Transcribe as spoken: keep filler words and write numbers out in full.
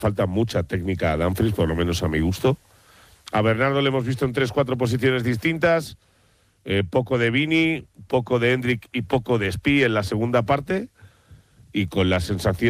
falta mucha técnica a Dumfries, por lo menos a mi gusto. A Bernardo le hemos visto en tres, cuatro posiciones distintas. Eh, poco de Vini, poco de Hendrick y poco de Spi en la segunda parte. Y con la sensación